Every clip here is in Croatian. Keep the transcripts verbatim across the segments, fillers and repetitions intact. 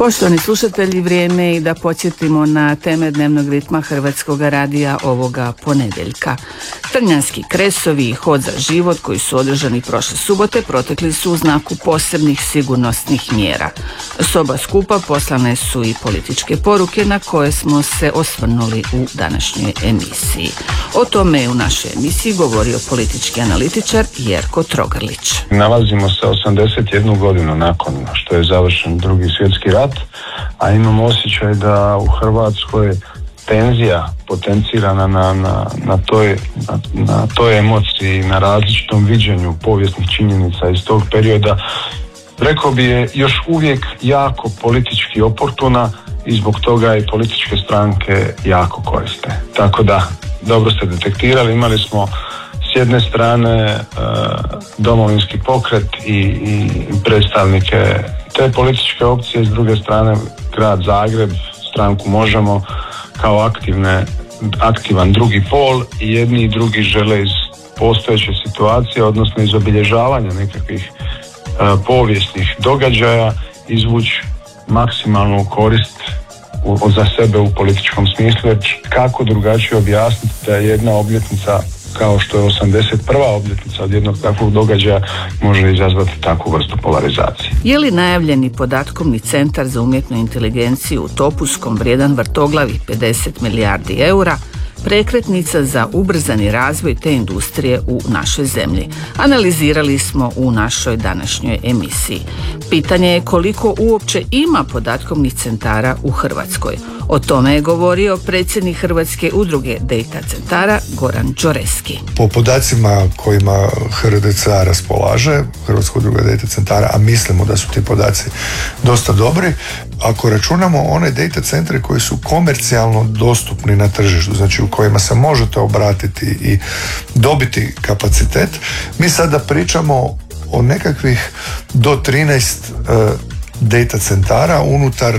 Poštovani slušatelji, vrijeme je i da podsjetimo na teme dnevnog ritma Hrvatskog radija ovoga ponedjeljka. Trnjanski kresovi i hod za život koji su održani prošle subote protekli su u znaku posebnih sigurnosnih mjera. S oba skupa poslane su i političke poruke na koje smo se osvrnuli u današnjoj emisiji. O tome je u našoj emisiji govorio politički analitičar Jerko Trogrlić. Nalazimo se osamdeset jednu godinu nakon što je završen Drugi svjetski rat, a imamo osjećaj da u Hrvatskoj tenzija potencirana na, na, na, toj, na, na toj emociji, na različitom viđenju povijesnih činjenica iz tog perioda, rekao bi je još uvijek jako politički oportuna i zbog toga i političke stranke jako koriste. Tako da, dobro ste detektirali, imali smo s jedne strane e, Domovinski pokret i, i predstavnike te političke opcije, s druge strane grad Zagreb, stranku Možemo kao aktivne, aktivan drugi pol, i jedni i drugi žele iz postojeće situacije, odnosno iz obilježavanja nekakvih e, povijesnih događaja izvući maksimalnu korist u, za sebe u političkom smislu, jer kako drugačije objasniti da je jedna obljetnica kao što je osamdeset prva obljetnica od jednog takvog događaja može izazvati takvu vrstu polarizacije. Je li najavljeni podatkovni centar za umjetnu inteligenciju u Topuskom vrijedan vrtoglavi pedeset milijardi eura prekretnica za ubrzani razvoj te industrije u našoj zemlji? Analizirali smo u našoj današnjoj emisiji. Pitanje je koliko uopće ima podatkovnih centara u Hrvatskoj. O tome je govorio predsjednik Hrvatske udruge Data centara Goran Đoreski. Po podacima kojima H R D C A raspolaže, Hrvatska udruga Data centara, a mislimo da su ti podaci dosta dobri, ako računamo one data centre koji su komercijalno dostupni na tržištu, znači u kojima se možete obratiti i dobiti kapacitet, mi sada pričamo o nekakvih do trinaest uh, data centara unutar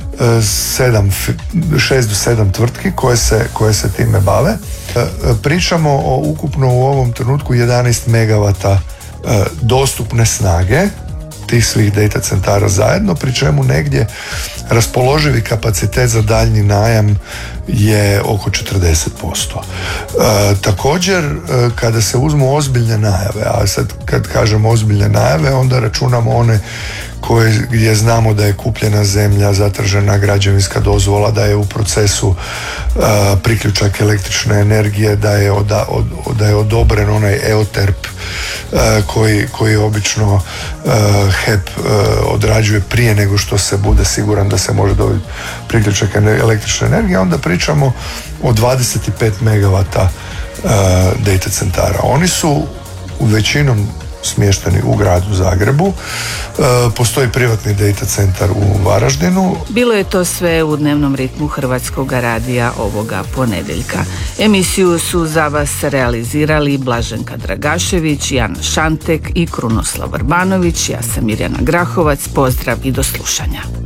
sedam, šest do sedam tvrtki koje se, koje se time bave. Pričamo o ukupno u ovom trenutku jedanaest megavata dostupne snage tih svih data centara zajedno, pri čemu negdje raspoloživi kapacitet za daljnji najam je oko četrdeset posto. E, također, e, kada se uzmu ozbiljne najave, a sad kad kažemo ozbiljne najave, onda računamo one koje, gdje znamo da je kupljena zemlja, zatražena građevinska dozvola, da je u procesu e, priključak električne energije, da je, oda, od, da je odobren onaj EOTERP e, koji, koji obično e, H E P e, odrađuje prije nego što se bude siguran da se može dobiti priključak električne energije, onda pričamo o dvadeset pet megavata uh, data centara. Oni su u većinom smješteni u gradu Zagrebu. Uh, postoji privatni data centar u Varaždinu. Bilo je to sve u dnevnom ritmu Hrvatskog radija ovoga ponedjeljka. Emisiju su za vas realizirali Blaženka Dragašević, Jan Šantek i Krunoslav Vrbanović. Ja sam Mirjana Grahovac. Pozdrav i do slušanja.